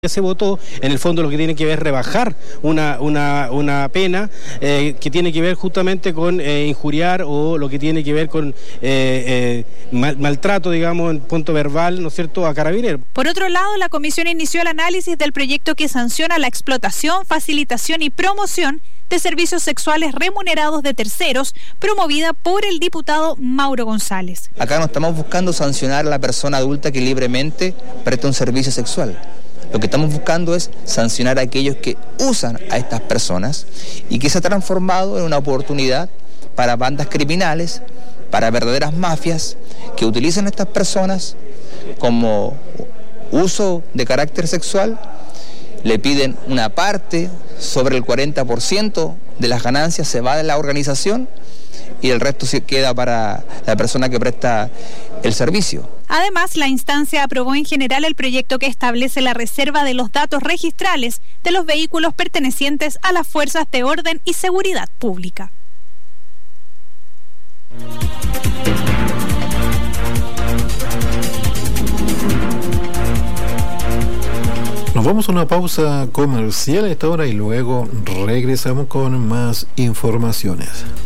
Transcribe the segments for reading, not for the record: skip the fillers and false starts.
se votó, en el fondo lo que tiene que ver es rebajar una pena que tiene que ver justamente con injuriar o lo que tiene que ver con maltrato, digamos, en punto verbal, ¿no es cierto?, a carabineros. Por otro lado, la comisión inició el análisis del proyecto que sanciona la explotación, facilitación y promoción de servicios sexuales remunerados de terceros, promovida por el diputado Mauro González. Acá no estamos buscando sancionar a la persona adulta que libremente presta un servicio sexual. Lo que estamos buscando es sancionar a aquellos que usan a estas personas y que se ha transformado en una oportunidad para bandas criminales, para verdaderas mafias que utilizan a estas personas como uso de carácter sexual, le piden una parte, sobre el 40% de las ganancias se va de la organización y el resto se queda para la persona que presta el servicio. Además, la instancia aprobó en general el proyecto que establece la reserva de los datos registrales de los vehículos pertenecientes a las fuerzas de orden y seguridad pública. Nos vamos a una pausa comercial a esta hora y luego regresamos con más informaciones.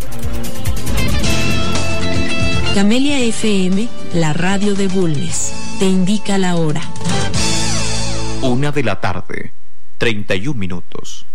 Camelia FM, la radio de Bulnes, te indica la hora. 1:00 p.m, 31 minutos.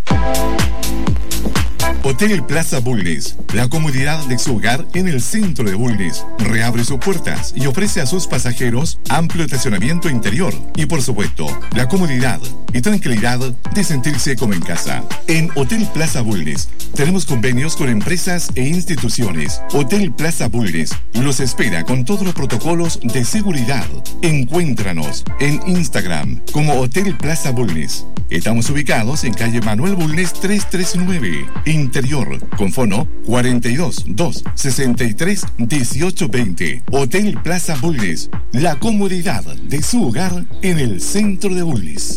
Hotel Plaza Bulnes, la comodidad de su hogar en el centro de Bulnes, reabre sus puertas y ofrece a sus pasajeros amplio estacionamiento interior y, por supuesto, la comodidad y tranquilidad de sentirse como en casa. En Hotel Plaza Bulnes tenemos convenios con empresas e instituciones. Hotel Plaza Bulnes los espera con todos los protocolos de seguridad. Encuéntranos en Instagram como Hotel Plaza Bulnes. Estamos ubicados en calle Manuel Bulnes 339, Interior, con fono 42 2 63 18 20. Hotel Plaza Bulnes, la comodidad de su hogar en el centro de Bulnes.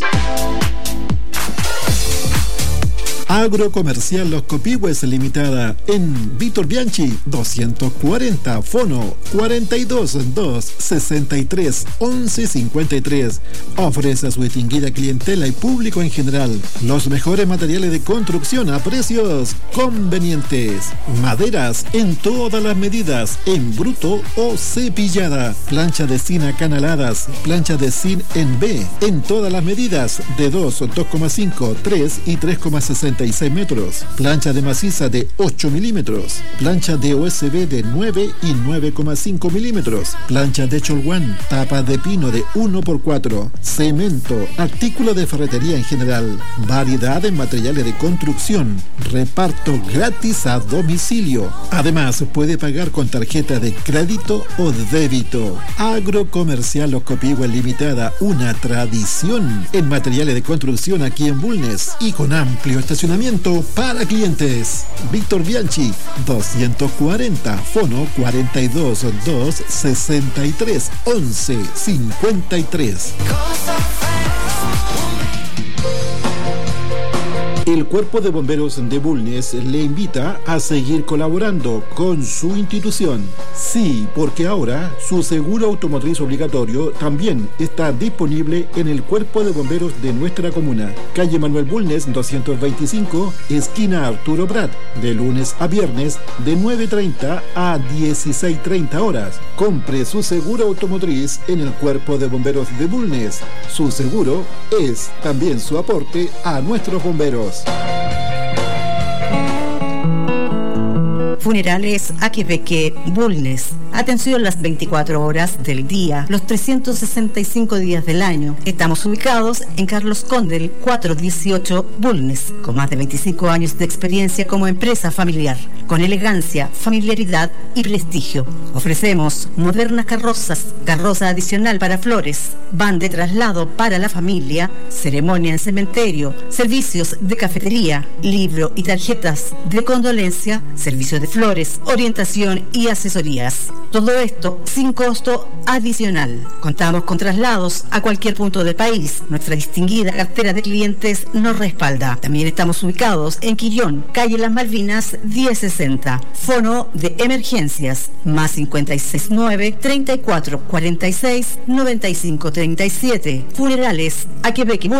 Agrocomercial Los Copihue Limitada en Víctor Bianchi 240, fono 42 2 63 11 53. Ofrece a su distinguida clientela y público en general los mejores materiales de construcción a precios convenientes. Maderas en todas las medidas, en bruto o cepillada. Plancha de zinc acanaladas, plancha de zinc en B en todas las medidas de 2, 2,5, 3 y 3,66 metros, plancha de maciza de 8 milímetros, plancha de OSB de 9 y 9,5 milímetros, plancha de cholguán, tapa de pino de 1x4, cemento, artículo de ferretería en general, variedad en materiales de construcción, reparto gratis a domicilio. Además, puede pagar con tarjeta de crédito o débito. Agrocomercial Los Copihue Limitada, una tradición en materiales de construcción aquí en Bulnes y con amplio estacionamiento para clientes. Víctor Bianchi 240, fono 42 2 63 11 53. El Cuerpo de Bomberos de Bulnes le invita a seguir colaborando con su institución. Sí, porque ahora su seguro automotriz obligatorio también está disponible en el Cuerpo de Bomberos de nuestra comuna. Calle Manuel Bulnes 225, esquina Arturo Prat, de lunes a viernes de 9:30 a 16:30 horas. Compre su seguro automotriz en el Cuerpo de Bomberos de Bulnes. Su seguro es también su aporte a nuestros bomberos. Funerales Aquepeque Bulnes. Atención las 24 horas del día, los 365 días del año. Estamos ubicados en Carlos Condel 418 Bulnes, con más de 25 años de experiencia como empresa familiar, con elegancia, familiaridad y prestigio. Ofrecemos modernas carrozas, carroza adicional para flores, van de traslado para la familia, ceremonia en cementerio, servicios de cafetería, libro y tarjetas de condolencia, servicio de flores, orientación y asesorías. Todo esto sin costo adicional. Contamos con traslados a cualquier punto del país. Nuestra distinguida cartera de clientes nos respalda. También estamos ubicados en Quillón, calle Las Malvinas 1060. Fono de emergencias más 569 34 46 95 37. Funerales Aquepeque.